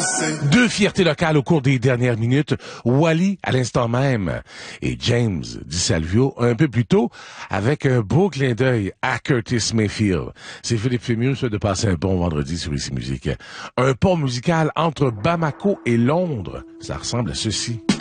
Deux fiertés locales au cours des dernières minutes. Wally, à l'instant même, et James DiSalvio, un peu plus tôt, avec un beau clin d'œil à Curtis Mayfield. C'est Philippe Fémieux, souhaite de passer un bon vendredi sur Ici Musique. Un pont musical entre Bamako et Londres. Ça ressemble à ceci.